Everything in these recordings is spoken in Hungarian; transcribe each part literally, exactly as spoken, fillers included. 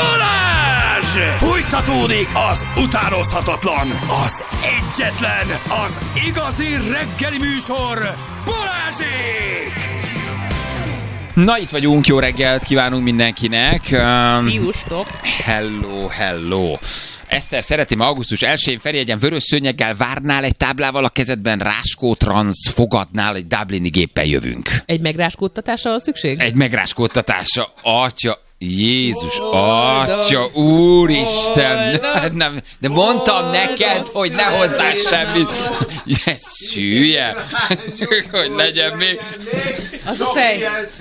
Balázs! Fújtatódik az utánozhatatlan, az egyetlen, az igazi reggeli műsor, Balázsék! Na, itt vagyunk, jó reggelt kívánunk mindenkinek. Um, Sziasztok! Hello, hello. Eszter, szeretném, augusztus elsején Ferihegyen vörös szőnyeggel várnál egy táblával a kezedben, ráskótransz fogadnál, egy dublini géppel jövünk. Egy megráskódtatásra van szükség? Egy megráskódtatásra, atya... Jézus, atya, úristen, nem, de mondtam neked, hogy ne hozzá semmit. Ez hülye, hogy legyen még. Az a fej.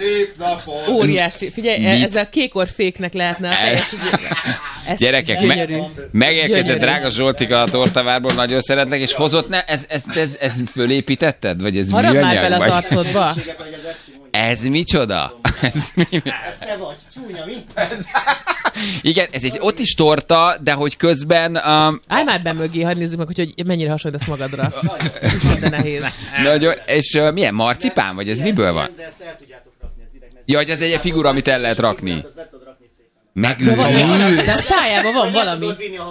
Óriási. Figyelj, mit? Ezzel kékorféknek lehetne a fejes. Gyerekek, me- megérkezett drága Zsoltika a tortavárból, nagyon szeretnek, és hozott, ne, ez, ez, ez, ez fölépítetted? Vagy ez harap műanyag? már bele az arcodba. Ez micsoda? Ez mi? Ez te vagy, csúnya, mi? Igen, ez egy ott is torta, de hogy közben... Um, Állj már be mögé, hadd nézzük meg, hogy mennyire hasonlítasz magadra. De nehéz. Nagyon, és uh, milyen, marcipán? Vagy ez ez miből van? De ezt el tudjátok rakni, ez direkt. Ja, hogy ez egy figura, amit el lehet rakni. Megőrülsz. De a szájában van valami.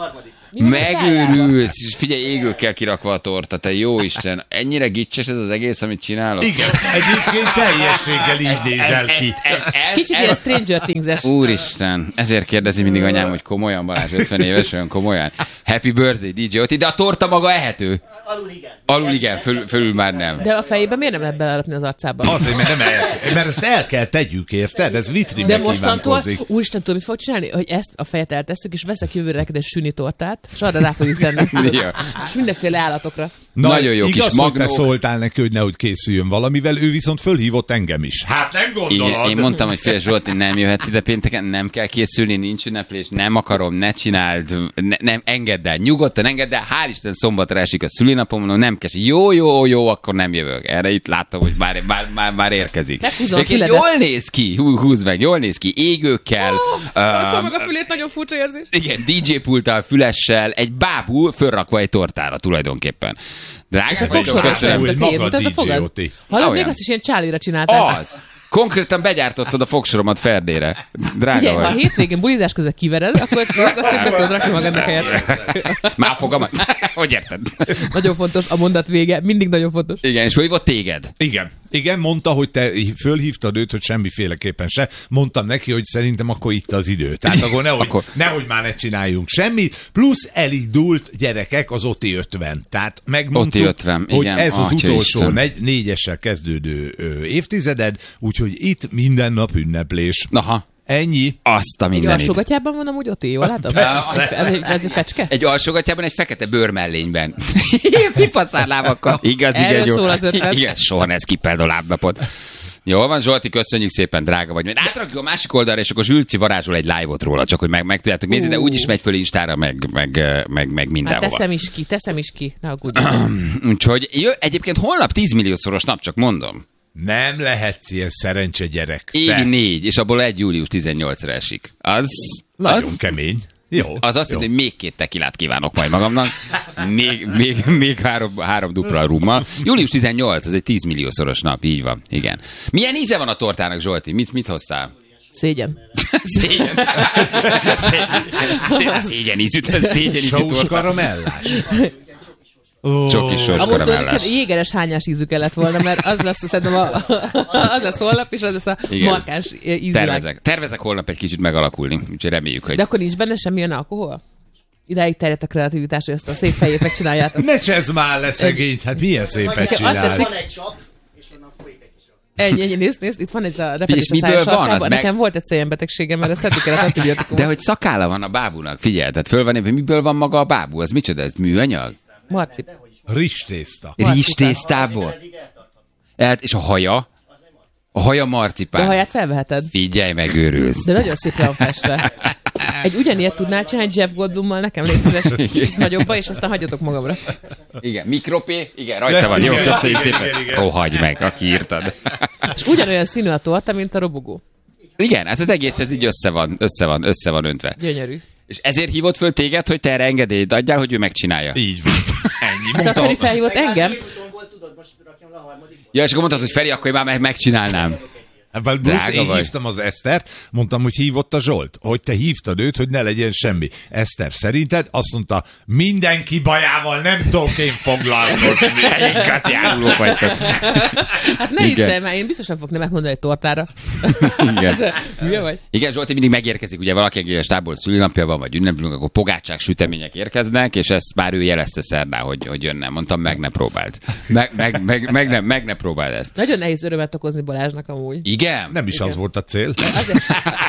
Megőrülsz, és figyelj, égőkkel kirakva a torta, te jó Isten. Ennyire gicses ez az egész, amit csinálok? Igen, egyébként teljességgel így nézel ki. Ez, ez, Kicsit ez, ilyen Stranger Things-es. Úristen, ezért kérdezi mindig anyám, hogy komolyan, Balázs, ötven éves, olyan komolyan. Happy birthday, dé dzsé Oti, de a torta maga ehető. Alul igen. Alul igen, föl, fölül már nem. De a fejében miért nem lehet belerapni az arcába? Azért, mert, nem el, mert ezt el kell tegyük, érted? Ez vitrínbe De mostantól, kívánkozik. úristen, tudom, mit fog csinálni? Hogy ezt a fejet eltesszük, és veszek jövőre neked egy süni tortát, és arra rá fogjuk tenni. Ja. És mindenféle állatokra. Na, nagyon jó igaz, kis hogy magnók. te szóltál neki, hogy nehogy készüljön valamivel, ő viszont fölhívott engem is. Hát nem gondolod. Igen, én mondtam, hogy fél Zsolti, nem jöhetsz ide pénteken, nem kell készülni, nincs ünneplés, nem akarom, ne csináld, ne, nem, engedd el, nyugodtan engedd el, hál' Isten szombatra esik a szülinapom, mondom, nem kell, jó, jó, jó, akkor nem jövök. Erre itt láttam, hogy már, már, már, már érkezik. Meghúzom a füledet. Jól néz ki, hú, húzd meg, jól néz ki, égőkkel. Oh, um, meg a fülét, nagyon furcsa érzés. Igen, dé dzsé pulttal, fülessel, egy bábú fölrakva egy tortára tulajdonképpen. Drága, Fogsorra köszönöm. sem, Maga mutat a dé dzsé fogad. Oti. Hallod, Olyan. még azt is ilyen csálira csináltál. Az. Konkrétan begyártottad a fogsoromat Ferdére. Drága Figyelj, vagy. ha a hétvégén bulizás között kivered, akkor azt nem tudod rakni magadnak helyet. Már fogalmat. Hogy érted? Nagyon fontos a mondat vége, mindig nagyon fontos. Igen, és hívott téged? Igen. Igen, mondta, hogy te fölhívtad őt, hogy semmiféleképpen se. Mondtam neki, hogy szerintem akkor itt az idő. Tehát akkor nehogy, Akkor- nehogy már ne csináljunk semmit. Plusz elindult gyerekek az Oti ötven. Tehát megmondtuk, Oti ötven, hogy igen, ez az atya utolsó Isten. negy, négyessel kezdődő ö, évtizeded, úgyhogy itt minden nap ünneplés. Naha. Ennyi. Azt a Egy mindenit. alsógatyában van amúgy Oti, jól látom? Ez, ez, egy- ez egy fecske? Egy alsógatjában, egy fekete bőrmellényben. Pipaszárlábakkal. Igaz, igen, Erről jó. szól az ötlet. Igen, soha ne skippeld a lábnapot. Jól van, Zsolti, köszönjük szépen, drága vagy. Majd átrakjuk a másik oldalra, és akkor Zsülci varázsol egy live-ot róla, csak hogy meg, meg tudjátok nézni, de úgyis megy föl Instára, meg, meg, meg, meg Hát mindenhova. teszem is ki, teszem is ki. Ne aggódj. Úgyhogy jö, egyébként holnap tíz milliószoros nap, csak mondom. Nem lehetsz ilyen szerencse gyerek. Évi Te. négy, és abból egy július tizennyolcra esik. Az, Nagyon az, kemény. Jó. az azt jó. jelenti, hogy még két tekilát kívánok majd magamnak. Még, még, még három, három dupla rummal. július tizennyolc, az egy tíz milliószoros nap, így van. Igen. Milyen íze van a tortának, Zsolti? Mit, mit hoztál? Szégyen. Szégyen. Szégyen, szégyen ízű, szégyen ízű Sós torta. karamellás. Csokis sós Amúgy karamellás. tulajdonképpen jégeres hányás ízű kellett volna, mert az lesz szerintem a, az lesz holnap, és az lesz a Igen. markáns ízvilág. Tervezek. Tervezek holnap egy kicsit megalakulni, úgyhogy reméljük, hogy... De akkor nincs benne semmilyen alkohol? Idáig terjedt a kreativitás, hogy ezt a szép fejét megcsináljátok. Ne csezd már le szegényt, hát milyen szépet Azt csinál. tetszik. Van egy csap, és onnan folyik egy kis csap. Ennyi, ennyi, nézd, nézd, itt van ez a repedés a miből szájas van? Az sarkában. meg- Nekem volt egy szénbetegségem, mert ezt szedni kellett antibiotikumot. De hogy szakála van a bábúnak, figyelj, tehát föl van épve, miből van maga a bábú? Az micsoda, ez műanyag? Marcip. Rizstészta. Rizstésztából? Hát, és a haja? A haja marcipán. De a haját felveheted. Figyelj, megőrülsz. De nagyon szép le van festve. Egy ugyanilyet tudnál csinálni Jeff Goldblummal, nekem légy szíves, kicsit nagyobba, és aztán hagyjatok magamra. Igen, mikropé, igen, rajta van. Jó, Igen, köszönjük igen, szépen. igen, igen. Ó, hagyd meg, aki írtad. És ugyanolyan színű a torta, mint a robogó. Igen, ez az egész, ez így össze van, össze van, össze van öntve. Gyönyörű. És ezért hívott föl téged, hogy te erre engedélyt adjál, hogy ő megcsinálja. Így van. Ennyi. Hát a Feri felhívott engem. Tudod, most rakjam le a harmadik. Ja, és akkor mondtad, hogy Feri, akkor én már meg- megcsinálnám. Bruce, Drága én vagy. hívtam az Esztert, mondtam, hogy hívott a Zsolt, hogy te hívtad őt, hogy ne legyen semmi. Eszter, szerinted? Azt mondta, mindenki bajával nem tudok én foglalkozni. Igazi árulók vagytok. Hát ne Igen. viccelj már, én biztos nem fogok nemet mondani egy tortára. Igen. Hülye vagy? Igen, Zsolti mindig megérkezik, ugye valaki egész tából szülinapja van, vagy ünneplünk, akkor pogácsák, sütemények érkeznek, és ezt már ő jelezte szerdán, hogy, hogy jönne. Mondtam, meg ne próbáld. Meg, meg, meg, meg, ne, meg ne próbáld ezt. Nagyon nehéz örömet okozni Balázsnak amúgy. Igen? Nem is Igen. az volt a cél. Azért,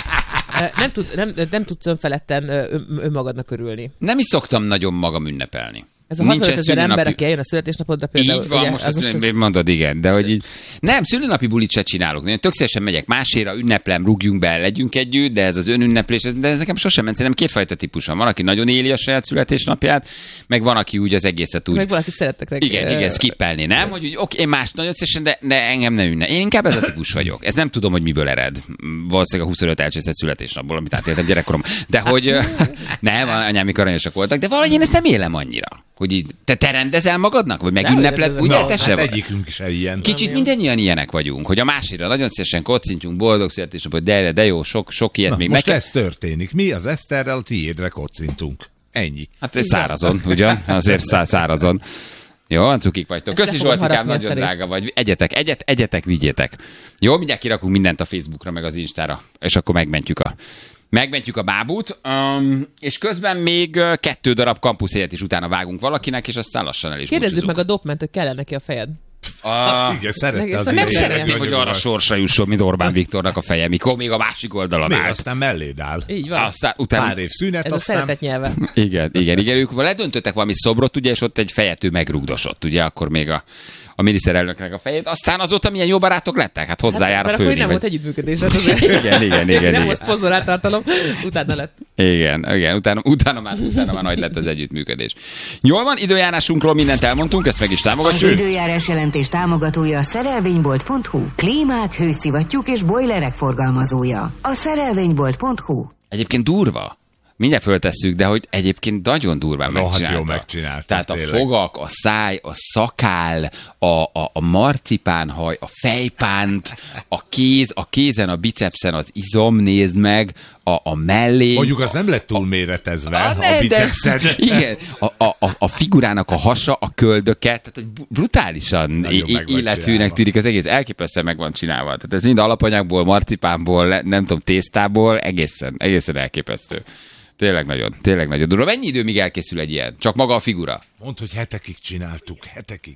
nem, tud, nem, nem tudsz önfeledten ön, önmagadnak örülni. Nem is szoktam nagyon magam ünnepelni. Ez a hatvanöt ezer szülinapi- ember, aki eljön a születésnapodra például. Így van, ugye, most az ezt az- az... mondod, igen, de hogy így... Nem, szülinapi bulit se csinálok. Én tök szívesen megyek máséra, ünneplem, rúgjunk be, legyünk együtt, de ez az önünneplés, ez- de ez nekem sosem ment. Szerintem kétfajta típus van. Van, aki nagyon éli a saját születésnapját, meg van, aki úgy az egészet úgy... Meg valakit szerettek rá. Igen, Ö, igen, skippelni, nem? Hogy úgy, oké, én más nagyon szívesen, de, de engem nem ünne. Én inkább ez a típus vagyok. Ez nem tudom, hogy miből ered. Valószínűleg a huszonöt elcseszett születésnapból, amit átéltem gyerekkorom. De hogy ö, nem, anyámik aranyosak voltak, de valahogy én ezt nem élem annyira. Hogy így, te, te rendezel magadnak? Vagy megünnepled? rendezem. Ugye, Na, te Hát se vagy? egyikünk se ilyen. Kicsit mindannyian ilyenek vagyunk, hogy a másikra nagyon szívesen kocintjunk, boldog születésnapot, de, de jó, sok, sok ilyet Na, még most meg. ez történik. Mi az Eszterrel a tiédre kocintunk. Ennyi. Hát ez szárazon, ugyan? Azért szá- szárazon. Jó, cukik vagytok. Ezt Köszi le fogom Zsoltikám, harapni, nagyon ezt a részt. drága vagy. Egyetek, egyet, egyetek, vigyétek. Jó, mindjárt kirakunk mindent a Facebookra, meg az Instára, és akkor megmentjük a Megmentjük a bábút, um, és közben még uh, kettő darab kampuszélet is utána vágunk valakinek, és aztán lassan el is Kérdezzük meg búcsúzunk. a dopment, hogy kell neki a fejed. A... Igen, szerette Meg az ezt Nem Igen, szeretném, igen. hogy arra sorsra jusson, mint Orbán Viktornak a feje, mikor még a másik oldalon Még állt. aztán melléd áll. Így van. Aztán utána... Pár év szünet, Ez a aztán... szeretet nyelve. Igen, igen, igen. Ők ledöntöttek valami szobrot, ugye, és ott egy fejető megrugdosott, ugye, akkor még a, a miniszterelnöknek a fejét. Aztán azóta milyen jó barátok lettek, hát hozzájár Mert a akkor főnév. nem volt vagy- együttműködés. Hát azért. Igen, igen, igen, Nem igen. volt szponzorált tartalom, utána lett. Igen, igen, utána, utána, már, utána már nagy lett az együttműködés. Jól van, időjárásunkról mindent elmondtunk, ezt meg is Az támogatjuk. időjárás jelentés támogatója a szerelvénybolt pont hu. Klímák, hőszivattyúk és bojlerek forgalmazója. A szerelvénybolt pont hu. Egyébként durva. Mindjárt föltesszük, de hogy egyébként nagyon durván No, hát megcsinálta. jól megcsinálta, Tehát a tényleg. fogak, a száj, a szakál, a, a, a marcipánhaj, a fejpánt, a kéz, a kézen, a bicepsen az izom, nézd meg, a, a mellé. Mondjuk az nem lett túl méretezve, Ah, a ne, de- bicepszed. Igen, a, a, a, a figurának a hasa, a köldöke, tehát hogy brutálisan Nagyon é- meg van élethűnek csinálva. tűnik az egész, elképesztően meg van csinálva. Tehát ez mind alapanyagból, marcipánból, le- nem tudom, tésztából, egészen, egészen elképesztő. Tényleg nagyon, tényleg nagyon durva. Mennyi idő, míg elkészül egy ilyen? Csak maga a figura? Mondd, hogy hetekig csináltuk, hetekig.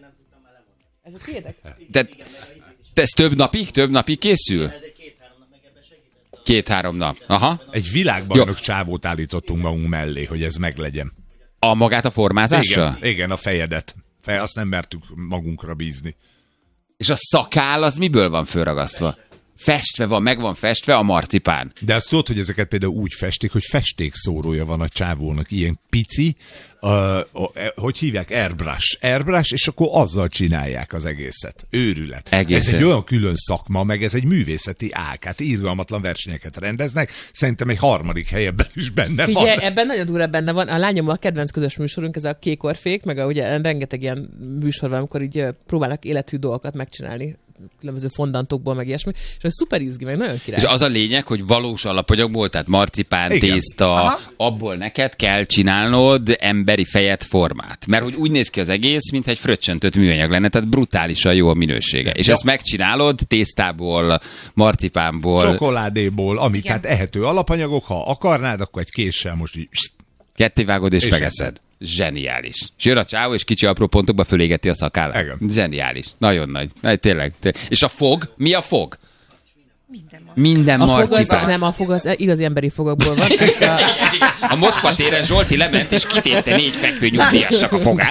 Ez a tiédek? Tehát te ez több napig, több napig készül? Ez egy két-három nap meg ebben segített. Két-három nap. Aha. Egy világbajnok csávót állítottunk magunk mellé, hogy ez meglegyen. A magát a formázással? Igen, igen, a fejedet. Fe, azt nem mertük magunkra bízni. És a szakál az miből van fölragasztva? Festve van, meg van festve a marcipán. De azt tudod, hogy ezeket például úgy festik, hogy festékszórója van a csávónak, ilyen pici, uh, uh, hogy hívják? Airbrush. Airbrush, és akkor azzal csinálják az egészet. Őrület. Egészen. Ez egy olyan külön szakma, meg ez egy művészeti ág. Hát irgalmatlan versenyeket rendeznek. Szerintem egy harmadik helyben is benne Figyelj, van. ebben nagyon durva benne van. A lányom a kedvenc közös műsorunk, ez a Kék Orfék, meg a, ugye rengeteg ilyen műsor van, amikor így ö, próbálnak élethű dolgokat megcsinálni különböző fondantokból, meg ilyesmi, és ez szuper izgi, meg nagyon király. És az a lényeg, hogy valós alapanyagból, tehát marcipán, Igen. tészta, Aha. abból neked kell csinálnod emberi fejet, formát. Mert hogy úgy néz ki az egész, mintha egy fröccsöntött műanyag lenne, tehát brutálisan jó a minősége. És Ja. ezt megcsinálod tésztából, marcipánból, Csokoládéból, ami tehát ehető alapanyagok, ha akarnád, akkor egy késsel most így... kettévágod és, És megeszed. Zseniális. És jön a csávó, és kicsi apró pontokba fölégeti a szakállát. Igen. Zseniális. Nagyon nagy. Nagy, tényleg, tényleg. És a fog? Mi a fog? Minden van. Minden a fog az, marcipán. nem, a fog az igazi emberi fogakból van. Ezt a, A Moszkva téren Zsolti lement, és kitépte négy fekvő nyugdíjasnak a fogát.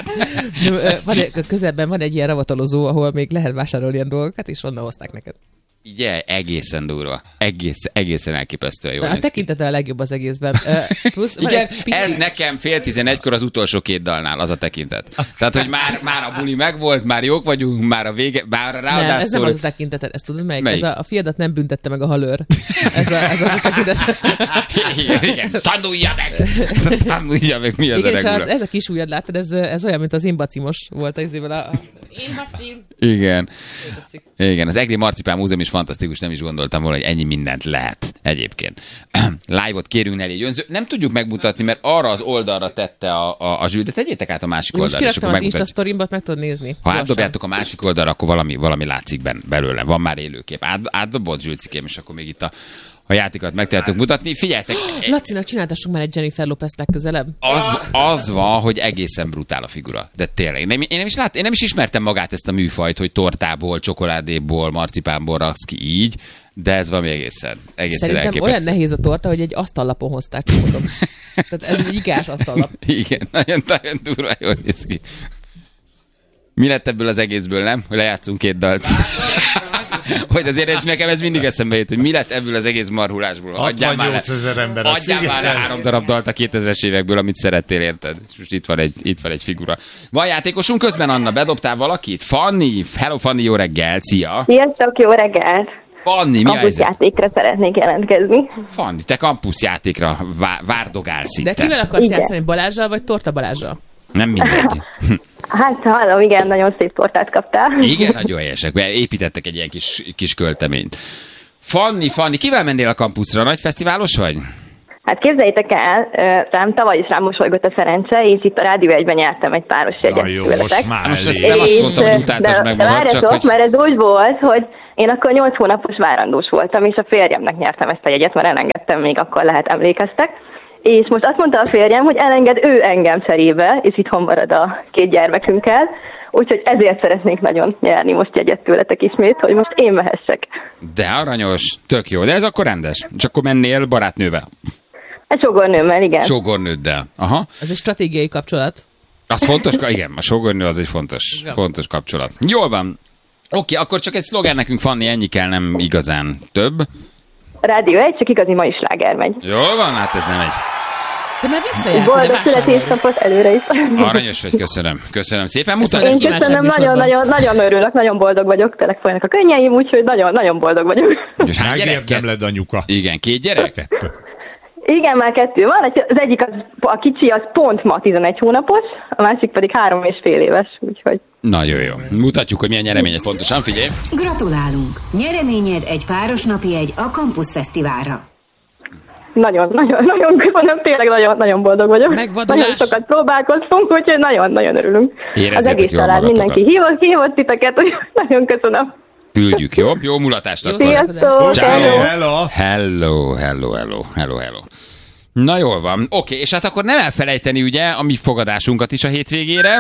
van, egy- közelben van egy ilyen ravatalozó, ahol még lehet vásárolni ilyen dolgokat, és onnan hozták neked. Ugye, egészen durva. Egész, egészen elképesztően jó. A tekintete a legjobb az egészben. Ö, Plusz, van Igen, egy pici- ez nekem fél tizenegykor az utolsó két dalnál az a tekintet. Tehát, hogy már, már a buli megvolt, már jók vagyunk, már a vége, már Nem, ez ráadásul... nem az a tekinteted, ezt tudod melyik? Melyik? Ez a, a fiadat nem büntette meg a halőr. Ez, a, ez az a tekintet. igen, igen. Tanulja meg! Tanulja meg, mi az Igen, a és regula. az, ez a kis ujjad, láttad, ez, ez olyan, mint az imbacimos volt az évvel a, a Én Maxim. Igen. Igen, az Egri Marcipán Múzeum is fantasztikus, nem is gondoltam volna, hogy ennyi mindent lehet egyébként. Live-ot kérünk Nelly Gyönző. Nem tudjuk megmutatni, mert arra az oldalra tette a, a, a zsűr, de tegyétek át a másik Most oldalra. kiraktam az Insta sztorimbat, meg tudod nézni. Ha átdobjátok a másik oldalra, akkor valami, valami látszik ben, belőle. Van már élőkép. Át, átdobott Zsülcikém, és akkor még itt a, a játékot meg tehetünk mutatni. Figyeljetek! Lacinak csináltassunk már egy Jennifer Lopez legközelebb. Az, az van, hogy egészen brutál a figura. De tényleg, nem, én, nem is lát, én nem is ismertem magát ezt a műfajt, hogy tortából, csokoládéból, marcipánból raksz ki így, de ez valami egészen, egészen Szerintem elképesztő. olyan nehéz a torta, hogy egy asztallapon hozták, csak mondom. Tehát ez egy ikás asztallap. Igen, nagyon, nagyon durva, jól néz ki. Mi lett ebből az egészből, nem? Hogy lejátszunk két dalt. Hogy azért nekem ez mindig eszembe jut, hogy mi lett ebből az egész marhulásból. hatvannyolc ezer ember a Adjál már le három darab dalt a kétezres évekből, amit szerettél, érted? És most itt van egy, itt van egy figura. Van játékosunk közben, Anna, bedobtál valakit? Fanni, hello Fanni, jó reggel, szia! Sziasztok, jó reggelt! Fanni, mi a helyzet? Kampuszjátékra szeretnék jelentkezni. Fanni, te kampuszjátékra vá- várdogálsz itt. De kivel akarsz Igen. játszani? Balázsral vagy Torta Balázsral? Nem mindenki. Hát hallom, igen, nagyon szép tortát kaptál. Igen, nagyon helyesek. Építettek egy ilyen kis, kis költeményt. Fanni, Fanni, kivel mennél a kampuszra? Nagy fesztiválos vagy? Hát képzeljétek el, rám tavaly is rám mosolygott a szerencse, és itt a Rádió egyben nyertem egy páros jegyet Na jó, tőletek. most már Most ezt elég. nem azt mondtam, hogy utáltasd de, meg de magad, csak várjatok, hogy... mert ez úgy volt, hogy én akkor nyolc hónapos várandós voltam, és a férjemnek nyertem ezt a jegyet, mert elengedtem, még akkor lehet emlékeztek. És most azt mondta a férjem, hogy elenged ő engem cserébe, és itthon marad a két gyermekünkkel. Úgyhogy ezért szeretnék nagyon nyerni most jegyet tőletek ismét, hogy most én mehessek. De aranyos, tök jó. De ez akkor rendes. És akkor mennél barátnővel. Egy sógornőmmel, igen. Sógornőddel. Aha. Ez egy stratégiai kapcsolat. Az fontos, igen, a sógornő az egy fontos, Igen. fontos kapcsolat. Jól van. Oké, akkor csak egy szlogán nekünk, Fanni, ennyi kell, nem igazán több. Rádió egy, csak igazi mai sláger megy. Jól van, hát ez nem egy... Te már visszajátszol, de Boldog vásárolj. születésnapot előre is. Aranyos vagy, köszönöm. Köszönöm szépen. Ezt Mutat. Én kívánság köszönöm, műsorban. nagyon-nagyon nagyon örülök, nagyon boldog vagyok, tényleg folynak a könnyeim, úgyhogy nagyon-nagyon boldog vagyok. És hány gyerek? Megérdem led anyuka. Igen, két gyerek? Kettő. Igen, már kettő van, az egyik az, a kicsi az pont ma tizenegy hónapos, a másik pedig három és fél éves, úgyhogy... Nagyon jó. Mutatjuk, hogy milyen nyeremények pontosan, figyelj. Gratulálunk! Nyereményed egy páros napi jegy a Campus Fesztiválra. Nagyon, nagyon, nagyon köszönöm, tényleg nagyon, nagyon boldog vagyok. Megvadulás. Nagyon sokat próbálkoztunk, úgyhogy nagyon-nagyon örülünk. Érezzétek Az egész jól család, magatokat. mindenki hívott, hívott titeket, úgyhogy nagyon köszönöm. Küldjük, jó? Jó mulatást akkor. Sziasztok! Ciao. hello. Hello. Hello, hello, hello, hello, hello. Na jól van. Oké, és hát akkor nem elfelejteni ugye a mi fogadásunkat is a hétvégére,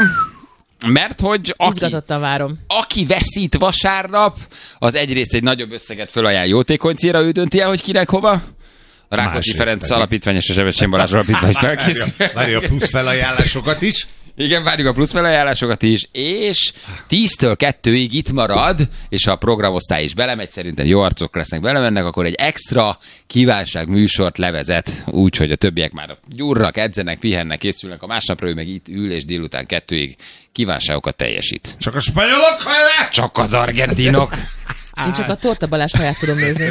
mert hogy aki, Izgatottan várom. aki veszít vasárnap, az egyrészt egy nagyobb összeget fölajánl jótékony célra, ő dönti el, hogy kinek hova. A Rákóczi Másrészt Ferenc pedig. Alapítvány és a Sebestyén Balázs Alapítvány felkészül. Várja, várja a plusz felajánlásokat is. Igen, várjuk a plusz felajánlásokat is, és tíztől kettőig itt marad, és ha a programosztály is belemegy, szerintem jó arcok lesznek, belemennek, akkor egy extra kívánság műsort levezet, úgyhogy a többiek már gyúrnak, edzenek, pihennek, készülnek, a másnapra ő meg itt ül, és délután kettőig kívánságokat teljesít. Csak a spanyolok hajrá! Csak az argentinok! Én csak a Torta Balázs haját tudom nézni.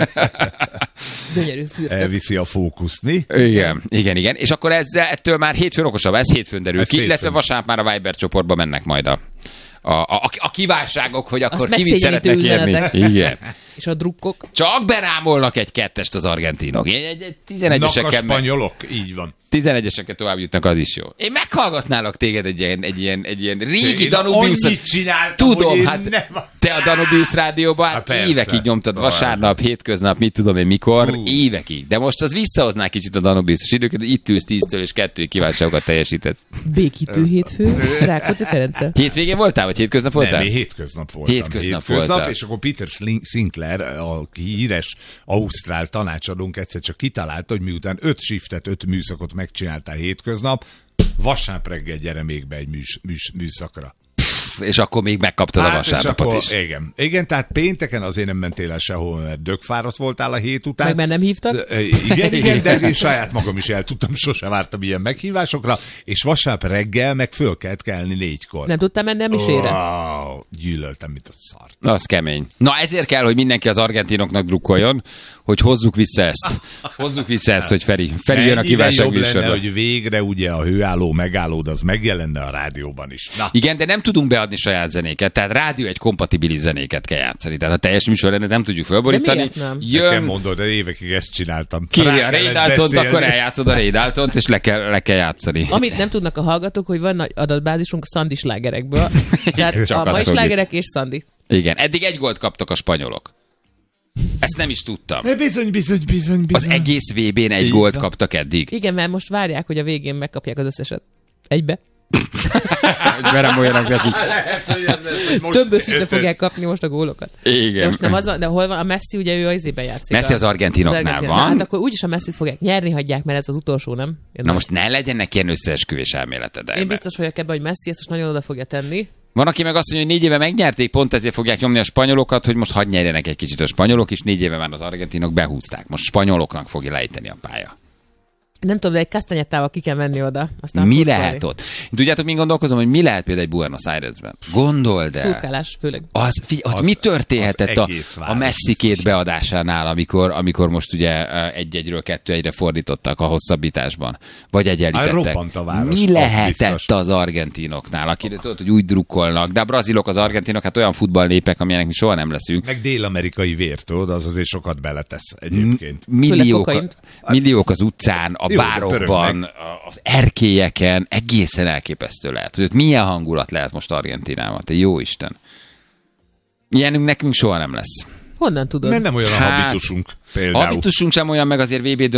Gyönyörű fürtök. Elviszi a fókuszt, mi? Igen, igen, igen. És akkor ezzel, ettől már hétfőn okosabb, ez hétfőn derül Ez ki, hétfőn. illetve vasárnap már a Viber csoportba mennek majd a, a, a, a kívánságok, hogy akkor Azt ki mit megszégyenítő szeretnek érni. üzenetek. Igen. És a drukkok. Csak berámolnak egy kettest az argentinok. Egy, egy, egy Nak a tizenegyeseken, meg, spanyolok, így van. tizenegyeseken tovább jutnak, az is jó. Én meghallgatnálak téged egy ilyen, egy ilyen, egy ilyen régi Én Danubius. annyit csináltam, Tudom, hogy én hát nem... te a Danubius rádióban Hát hát persze. évekig nyomtad Várj. vasárnap, hétköznap, mit tudom én mikor, Hú. évekig. De most az visszahozná kicsit a Danubius időket, hogy itt ülsz tíztől és kettőig kívánságokat teljesítesz. Békítő hétfő. Rákóczi Ferenccel. Hétvégén voltál, vagy hétköznap voltál? Nem, én hétköznap voltam. Hétköznap voltál. És akkor Peter Slin- Sinclair, a híres ausztrál tanácsadónk egyszer csak kitalálta, hogy miután öt shiftet, öt műszakot megcsináltál hétköznap, vasárnap reggel gyere még be egy műs, műs, műszakra. És akkor még megkaptad a Hát, és vasárnapot akkor- is. Igen. Igen, tehát pénteken azért nem mentél el sehol, mert dögfáradt voltál a hét után. Meg már nem hívtak? De, igen, igen, de én saját magam is el tudtam, sosem vártam ilyen meghívásokra, és vasárnap reggel meg föl kellett kelni négykor. Nem tudtál menni a misére? Wow, gyűlöltem, mint a szart. Az kemény. Na ezért kell, hogy mindenki az argentinoknak drukkoljon, hogy hozzuk vissza ezt. Hozzuk vissza ezt, hogy Feri, Feri jön a Mennyivel kívánság jobb lenne, műsorba. hogy végre ugye a hőálló megállód, az megjelenne a rádióban is. Na. Igen, de nem tudunk beadni saját zenéket, tehát rádió egy kompatibilis zenéket kell játszani. Tehát a teljes műsorrendet nem tudjuk fölborítani. miért nem? Nekem Jön, mondod, de évekig ezt csináltam. kéri Rá a kellett Ray Daltont, beszélni. akkor eljátszod a Ray Daltont, és le kell, le kell játszani. Amit nem tudnak a hallgatók, hogy van nagy adatbázisunk Szandi slágerekből. Tehát Csak a azt mai fogjuk. slágerek és Szandi. Igen, eddig egy gólt kaptak a spanyolok. Ezt nem is tudtam. Bizony, bizony, bizony, Az bizony. egész vé bén egy Így gólt van. kaptak eddig. Igen, mert most várják, hogy a végén megkapják az összeset. Egybe. Hogy beremoljanak nekik. Többösítve fogják kapni most a gólokat. De Igen. most nem az van, de hol van? A Messi ugye ő az izében játszik. Messi a- az argentinoknál Argentin- van. Na, hát akkor úgyis a Messit fogják nyerni, hagyják, mert ez az utolsó, nem? Na most ne legyenek ilyen összeesküvés elméleted. Én biztos vagyok ebben, hogy Messi ezt most nagyon oda fogja tenni. Van, aki meg azt mondja, hogy négy éve megnyerték, pont ezért fogják nyomni a spanyolokat, hogy most hadd nyerjenek egy kicsit a spanyolok, és négy éve már az argentinok behúzták. Most spanyoloknak fogja lejteni a pálya. Nem tudom, de egy kasztanyettával ki kell menni oda. Aztán Mi szurkolni. lehet ott? Tudjátok, min gondolkozom, hogy mi lehet például egy Buenos Airesben? Gondold el. Szurkálás főleg. Az, figy- ott Az- mi történhetett az a, egész a város Messi két biztos. beadásánál, amikor, amikor most ugye egy-egyről kettő-egyre fordítottak a hosszabbításban? Vagy egyenlítettek? Hát robbant a város, Mi az lehetett biztos. az argentinoknál? Akire tudod, hogy úgy drukkolnak, de a brazilok, az argentinok, hát olyan futballnépek, amilyenek mi soha nem leszünk. Meg dél-amerikai vér, tudod, az azért sokat beletesz egyébként. Milliók, kokaint. milliók az utcán, a Jó, de bárokban, pörögnek. a- az erkélyeken, egészen elképesztő lehet. Hogy ott milyen hangulat lehet most Argentinában, te jó Isten. Ilyenünk nekünk soha nem lesz. Honnan tudod? Mert nem olyan a Hát, habitusunk például. Habitusunk sem olyan, meg azért vé bé